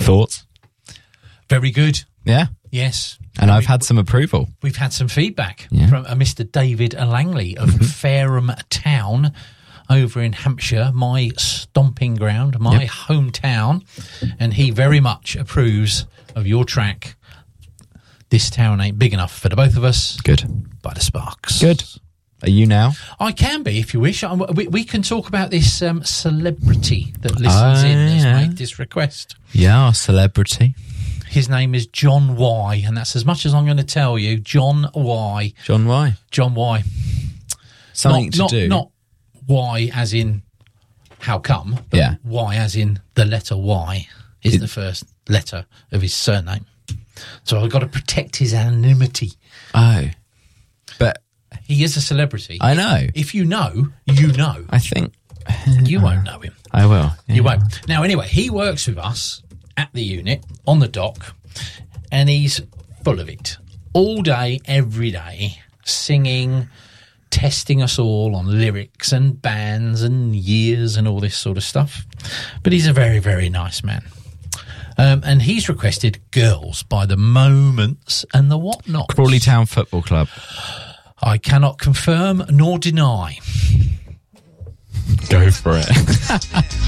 Thoughts? Very good. Yeah. Yes. And I've had some approval. We've had some feedback from Mr. David Langley of Fareham Town over in Hampshire, my stomping ground, my hometown. And he very much approves of your track, This Town Ain't Big Enough for the Both of Us. Good. By the Sparks. Good. Are you now? I can be, if you wish. We can talk about this celebrity that listens in has made this request. Yeah, celebrity. His name is John Y, and that's as much as I'm going to tell you. John Y. John Y. John Y. Something to do. Not Y as in how come, but Y as in the letter Y is the first letter of his surname. So I've got to protect his anonymity. Oh. But he is a celebrity. I know. If you know, you know. I think you won't know him. I will. Yeah. You won't. Now, anyway, he works with us at the unit on the dock, and he's full of it all day, every day, singing, testing us all on lyrics and bands and years and all this sort of stuff. But he's a very, very nice man. And he's requested Girls by the Moments and the Whatnots. Crawley Town Football Club. I cannot confirm nor deny. Go for it.